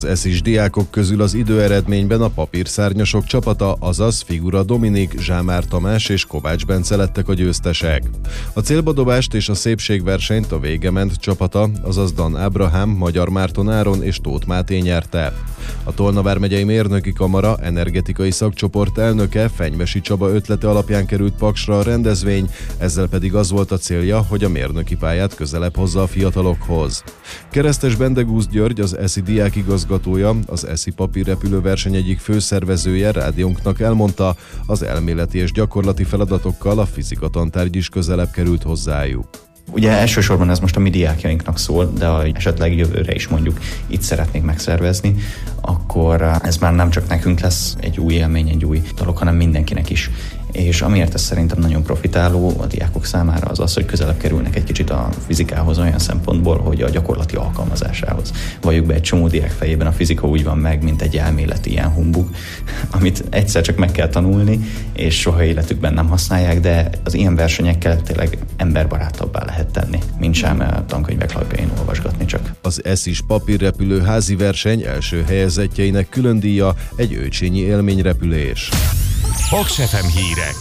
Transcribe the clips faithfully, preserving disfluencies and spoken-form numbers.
Az eszis diákok közül az időeredményben a papírszárnyasok csapata, azaz Figura Dominik, Zsámár Tamás és Kovács Bence lettek a győztesek. A célbadobást és a szépségversenyt a Végement csapata, azaz Dan Ábrahám, Magyar Márton Áron és Tóth Máté nyerte. A Tolna vármegyei mérnöki kamara energetikai szakcsoport elnöke, Fenyvesi Csaba ötlete alapján került Paksra a rendezvény, ezzel pedig az volt a célja, hogy a mérnöki pályát közelebb hozza a fiatalokhoz. Keresztes Bendegúz György, az eszi diák igazgatója, az eszi papírrepülőverseny egyik főszervezője rádiónknak elmondta, az elméleti és gyakorlati feladatokkal a fizika tantárgy is közelebb került hozzájuk. Ugye elsősorban ez most a mi diákjainknak szól, de ha esetleg jövőre is mondjuk itt szeretnék megszervezni, akkor ez már nem csak nekünk lesz egy új élmény, egy új dolog, hanem mindenkinek is. És amiért ez szerintem nagyon profitáló a diákok számára az az, hogy közelebb kerülnek egy kicsit a fizikához olyan szempontból, hogy a gyakorlati alkalmazásához. Valljuk be, egy csomó diák fejében a fizika úgy van meg, mint egy elméleti ilyen humbug, amit egyszer csak meg kell tanulni, és soha életükben nem használják, de az ilyen versenyekkel tényleg emberbarátabbá lehet tenni, mint sem a tankönyvek lapjain olvasgatni csak. Az eszis papírrepülő házi verseny első helyezettjeinek külön díja egy őcsényi élményrepülés. Paks ef em hírek.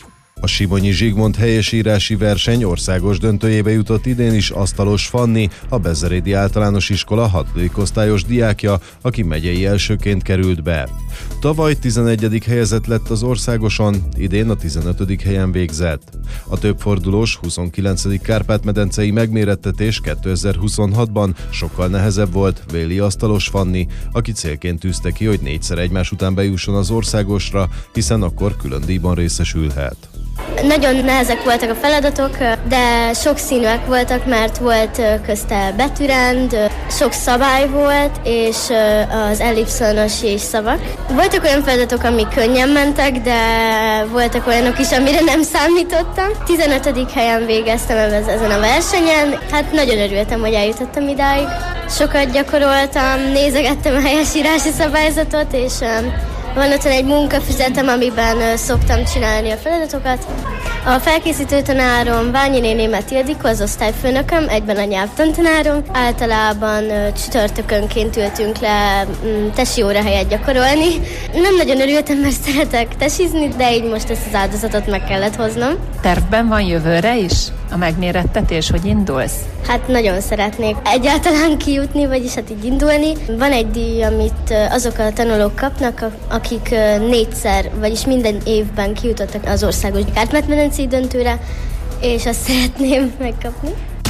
A Simonyi Zsigmond helyesírási verseny országos döntőjébe jutott idén is Asztalos Fanni, a Bezerédi Általános Iskola hatodik osztályos diákja, aki megyei elsőként került be. Tavaly tizenegyedik helyezett lett az országoson, idén a tizenötödik helyen végzett. A többfordulós huszonkilencedik Kárpát-medencei megmérettetés kétezer-huszonhatban sokkal nehezebb volt, véli Asztalos Fanni, aki célként tűzte ki, hogy négyszer egymás után bejusson az országosra, hiszen akkor külön díjban részesülhet. Nagyon nehezek voltak a feladatok, de sokszínűek voltak, mert volt közte betűrend, sok szabály volt, és az ellipszonos és szavak. Voltak olyan feladatok, amik könnyen mentek, de voltak olyanok is, amire nem számítottam. tizenötödik helyen végeztem ezen a versenyen. Hát nagyon örültem, hogy eljutottam idáig. Sokat gyakoroltam, nézegettem a helyesírási szabályzatot, és van otthon egy munkafüzetem, amiben szoktam csinálni a feladatokat. A felkészítő tanárom Ványi néni Meti Ildikó, az osztályfőnököm, egyben a nyelvtantanárom. Általában csütörtökönként ültünk le tesi óra helyett gyakorolni. Nem nagyon örültem, mert szeretek tesizni, de így most ezt az áldozatot meg kellett hoznom. Tervben van jövőre is a megmérettetés, hogy indulsz? Hát nagyon szeretnék egyáltalán kijutni, vagyis hát így indulni. Van egy díj, amit azok a tanulók kapnak, akik négyszer, vagyis minden évben kijutottak az országos Kárpát-medencei döntőre, és azt szeretném megkapni.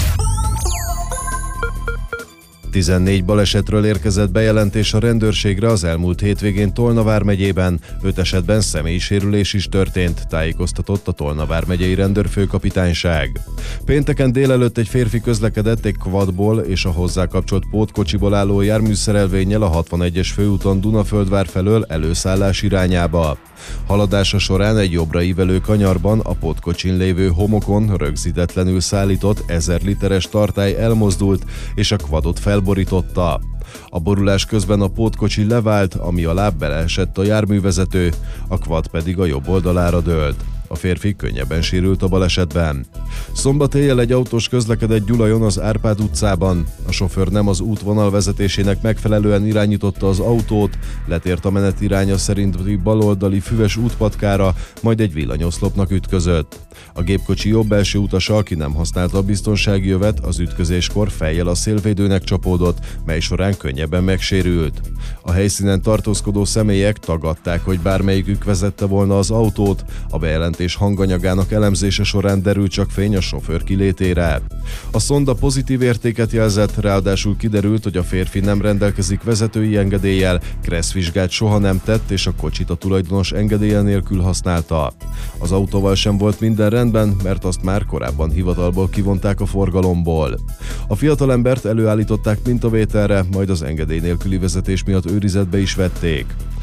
tizennégy balesetről érkezett bejelentés a rendőrségre az elmúlt hétvégén Tolna vármegyében, öt esetben személysérülés is történt, tájékoztatott a Tolna vármegyei rendőrfőkapitányság. Pénteken délelőtt egy férfi közlekedett egy quadból és a hozzá kapcsolt pótkocsiból álló járműszerelvénnyel a hatvanegyes főúton Dunaföldvár felől előszállás irányába. Haladása során egy jobbra ívelő kanyarban a pótkocsin lévő homokon rögzítetlenül szállított ezer literes tartály elmozdult és a quadot felborította. A borulás közben a pótkocsi levált, ami a láb beleesett a járművezető, a quad pedig a jobb oldalára dőlt. A férfi könnyebben sérült a balesetben. Szombat éjjel egy autós közlekedett Gyulajon az Árpád utcában. A sofőr nem az útvonal vezetésének megfelelően irányította az autót, letért a menetiránya szerinti baloldali füves útpatkára, majd egy villanyoszlopnak ütközött. A gépkocsi jobb belső utasa, aki nem használta a biztonsági jövet, az ütközéskor fejjel a szélvédőnek csapódott, mely során könnyebben megsérült. A helyszínen tartózkodó személyek tagadták, hogy bármelyikük vezette volna az autót, a bejelentés hanganyagának elemzése során derült csak fény a sofőr kilétére. A szonda pozitív értéket jelzett, ráadásul kiderült, hogy a férfi nem rendelkezik vezetői engedéllyel, kresszvizsgát soha nem tett, és a kocsit a tulajdonos engedélye nélkül használta. Az autóval sem volt minden rendben, mert azt már korábban hivatalból kivonták a forgalomból. A fiatalembert előállították mintavételre, majd az engedély nélküli vezetés miatt őrizetbe is vették.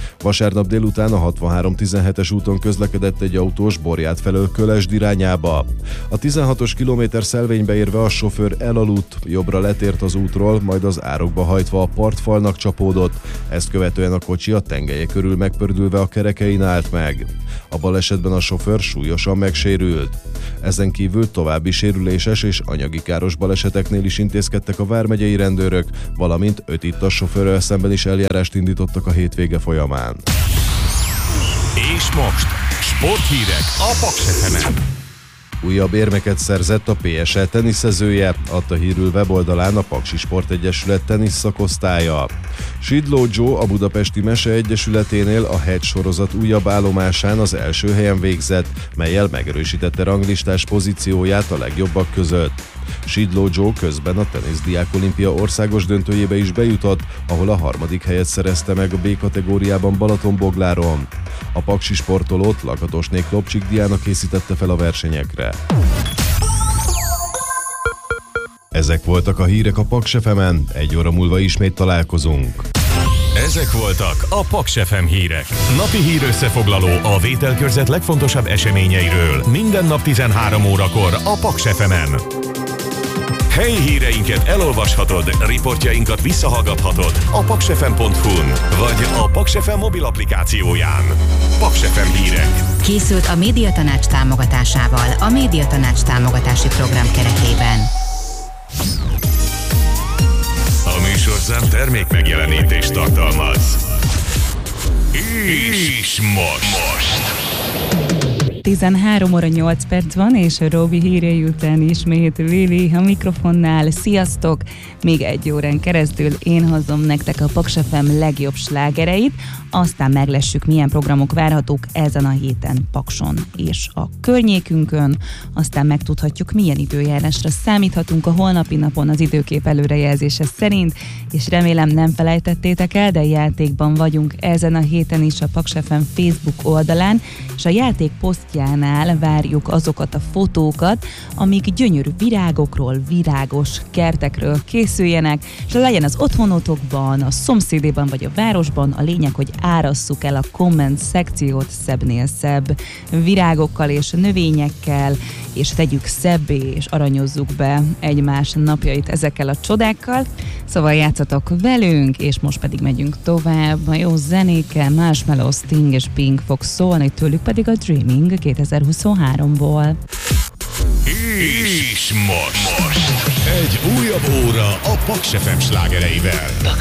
Vasárnap délután a hatvanhárom tizenhetes úton közlekedett egy autós Borját felől Kölesd irányába. A tizenhatos kilométer szelvénybe érve a sofőr elaludt, jobbra letért az útról, majd az árokba hajtva a partfalnak csapódott, ezt követően a kocsi a tengelye körül megpördülve a kerekein állt meg. A balesetben a sofőr súlyosan megsérült. Ezen kívül további sérüléses és anyagi káros baleseteknél is intézkedtek a vármegyei rendőrök, valamint öt ittas sofőrrel szemben is eljárást indítottak a hétvége folyamán. És most sporthírek a Paks ef emen. Újabb érmeket szerzett a pé es el teniszezője, adta hírül weboldalán a Paksi Sportegyesület tenisz szakosztálya. Sidló Joe a Budapesti Mese Egyesületénél a Hedge sorozat újabb állomásán az első helyen végzett, mellyel megerősítette ranglistás pozícióját a legjobbak között. Sidló Joe közben a teniszdiák olimpia országos döntőjébe is bejutott, ahol a harmadik helyet szerezte meg a B kategóriában Balatonbogláron. A paksi sportolót Lakatosné Klopcsik Diana készítette fel a versenyekre. Ezek voltak a hírek a Paks ef emen, egy óra múlva ismét találkozunk. Ezek voltak a Paks ef em hírek. Napi hír összefoglaló a Vételkörzet legfontosabb eseményeiről. Minden nap tizenhárom órakor a Paks ef emen. Helyi híreinket elolvashatod, riportjainkat visszahallgathatod a paksefem pont hu-n vagy a Paks ef em mobil applikációján. Paks ef em hírek. Készült a Médiatanács támogatásával a Médiatanács támogatási program keretében. A műsorszám termék megjelenítést tartalmaz. És most. most. tizenhárom óra nyolc perc van, és a Robi hírei után ismét Lili a mikrofonnál. Sziasztok! Még egy órán keresztül én hozom nektek a Paks ef em legjobb slágereit, aztán meglessük, milyen programok várhatók ezen a héten Pakson és a környékünkön, aztán megtudhatjuk, milyen időjárásra számíthatunk a holnapi napon az időkép előrejelzése szerint, és remélem nem felejtettétek el, de játékban vagyunk ezen a héten is a Paks ef em Facebook oldalán, és a játék posztjánál várjuk azokat a fotókat, amik gyönyörű virágokról, virágos kertekről készüljenek, és legyen az otthonotokban, a szomszédéban vagy a városban, a lényeg, hogy árasszuk el a komment szekciót szebbnél szebb virágokkal és növényekkel, és tegyük szebbé és aranyozzuk be egymás napjait ezekkel a csodákkal. Szóval játszatok velünk, és most pedig megyünk tovább. A jó zenékkel Marshmallow, Sting és Pink fog szólni, tőlük pedig a Dreaming kétezer-huszonháromból. És most, most egy újabb óra a Paks ef em slágereivel.